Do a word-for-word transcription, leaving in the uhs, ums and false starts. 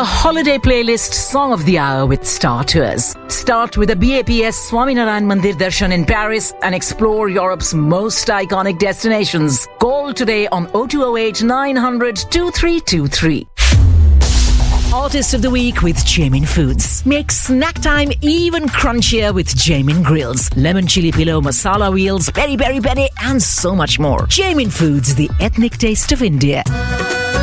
holiday playlist Song of the Hour with Star Tours. Start with the B A P S Swaminarayan Mandir Darshan in Paris and explore Europe's most iconic destinations. Call today on oh two oh eight, nine hundred, two three two three. Artist of the Week with Jamin Foods. Make snack time even crunchier with Jamin Grills. Lemon chili pillow, masala wheels, peri peri peri and so much more. Jamin Foods, the ethnic taste of India.